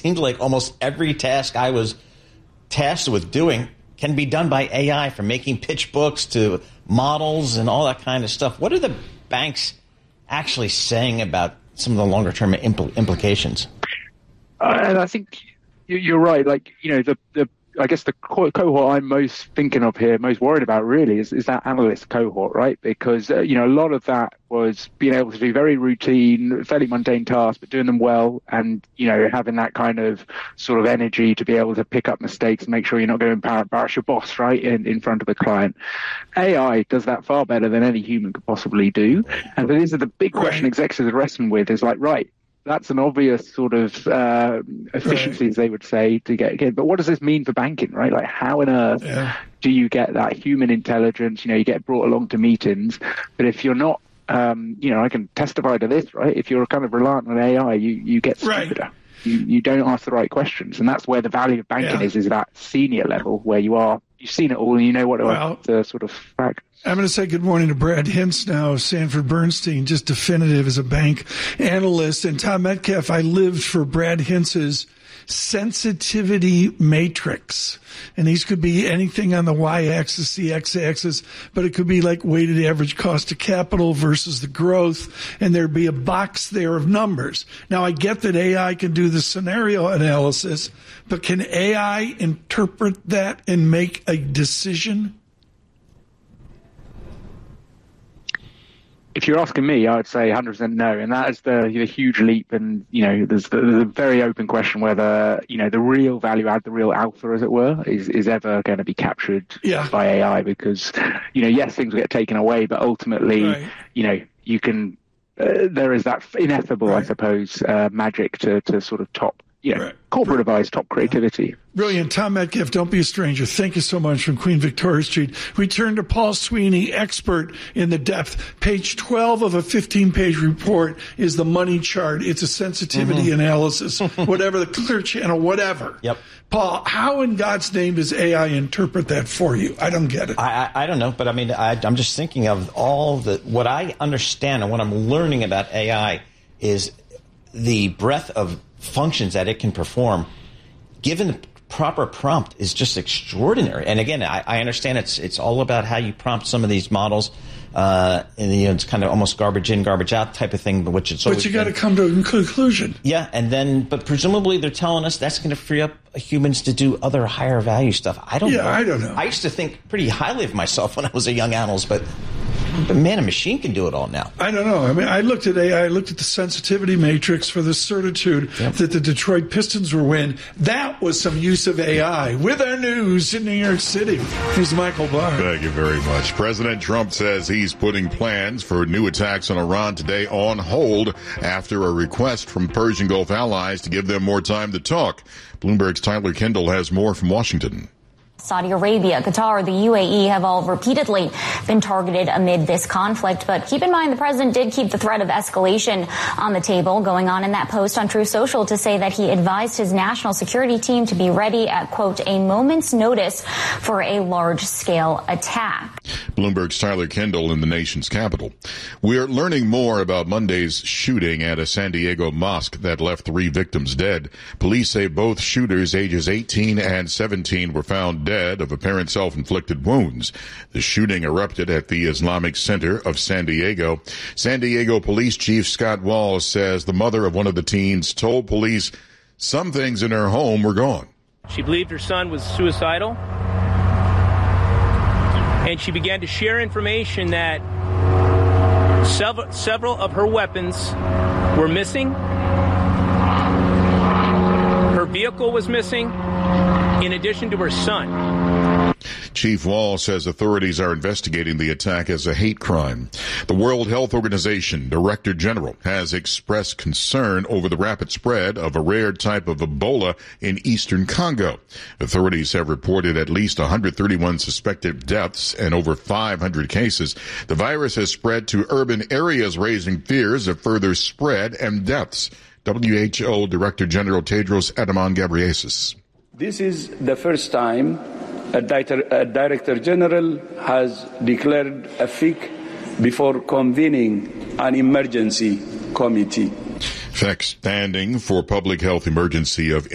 seemed like almost every task I was tasked with doing can be done by AI, from making pitch books to models and all that kind of stuff. What are the banks actually saying about some of the longer-term implications? And I think you're right. Like, I guess the cohort I'm most thinking of here, most worried about really is that analyst cohort, right? Because, a lot of that was being able to do very routine, fairly mundane tasks, but doing them well and, having that kind of sort of energy to be able to pick up mistakes and make sure you're not going to embarrass your boss, right, in front of a client. AI does that far better than any human could possibly do. And so this is the big question executives are wrestling with is like, right, that's an obvious sort of efficiencies, they would say, to get. But what does this mean for banking, right? Like, how on earth do you get that human intelligence? You get brought along to meetings, but if you're not, I can testify to this, right? If you're kind of reliant on AI, you get stupider. Right. You don't ask the right questions, and that's where the value of banking is that senior level where you've seen it all and you know what to sort of fact. I'm going to say good morning to Brad Hintz now of Sanford Bernstein, just definitive as a bank analyst. And Tom Metcalf, I lived for Brad Hintz's sensitivity matrix. And these could be anything on the y-axis, the x-axis, but it could be like weighted average cost of capital versus the growth. And there'd be a box there of numbers. Now, I get that AI can do the scenario analysis, but can AI interpret that and make a decision? If you're asking me, I would say 100% no, and that is the huge leap. And there's a very open question whether the real value add, the real alpha, as it were, is ever going to be captured by AI. Because yes, things will get taken away, but ultimately, you can. There is that ineffable, I suppose, magic to sort of top. Corporate advice, top creativity. Brilliant. Tom Metcalf, don't be a stranger. Thank you so much from Queen Victoria Street. We turn to Paul Sweeney, expert in the depth. Page 12 of a 15-page report is the money chart. It's a sensitivity analysis, whatever, the Clear Channel, whatever. Yep. Paul, how in God's name does AI interpret that for you? I don't get it. I don't know, but I mean, I'm just thinking of what I understand and what I'm learning about AI is the breadth of functions that it can perform, given the proper prompt, is just extraordinary. And again, I understand it's all about how you prompt some of these models, and it's kind of almost garbage in, garbage out type of thing. But you got to come to a conclusion. Yeah, but presumably they're telling us that's going to free up humans to do other higher value stuff. I don't know. I don't know. I used to think pretty highly of myself when I was a young analyst, but man, a machine can do it all now. I don't know. I mean, I looked at AI, I looked at the sensitivity matrix for the certitude that the Detroit Pistons will win. That was some use of AI. With our news in New York City, here's Michael Barr. Thank you very much. President Trump says he's putting plans for new attacks on Iran today on hold after a request from Persian Gulf allies to give them more time to talk. Bloomberg's Tyler Kendall has more from Washington. Saudi Arabia, Qatar, the UAE have all repeatedly been targeted amid this conflict. But keep in mind, the president did keep the threat of escalation on the table, going on in that post on Truth Social to say that he advised his national security team to be ready at, quote, a moment's notice for a large-scale attack. Bloomberg's Tyler Kendall in the nation's capital. We're learning more about Monday's shooting at a San Diego mosque that left 3 victims dead. Police say both shooters, ages 18 and 17, were found dead of apparent self-inflicted wounds. The shooting erupted at the Islamic Center of San Diego. San Diego Police Chief Scott Walls says the mother of one of the teens told police some things in her home were gone. She believed her son was suicidal, and she began to share information that several of her weapons were missing. Her vehicle was missing, in addition to her son. Chief Wall says authorities are investigating the attack as a hate crime. The World Health Organization Director General has expressed concern over the rapid spread of a rare type of Ebola in eastern Congo. Authorities have reported at least 131 suspected deaths and over 500 cases. The virus has spread to urban areas, raising fears of further spread and deaths. WHO Director General Tedros Adhanom Ghebreyesus. This is the first time a Director General has declared a FIC before convening an emergency committee. FIC standing for Public Health Emergency of